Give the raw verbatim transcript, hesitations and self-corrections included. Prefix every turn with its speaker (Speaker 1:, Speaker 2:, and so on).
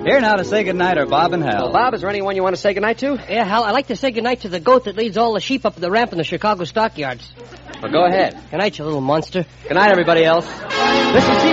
Speaker 1: Here now to say goodnight are Bob and Hal.
Speaker 2: Well, Bob, is there anyone you want to say goodnight to?
Speaker 3: Yeah, Hal, I'd like to say goodnight to the goat that leads all the sheep up the ramp in the Chicago stockyards.
Speaker 2: Well, go ahead.
Speaker 3: Good night, you little monster.
Speaker 2: Good night, everybody else.
Speaker 3: This is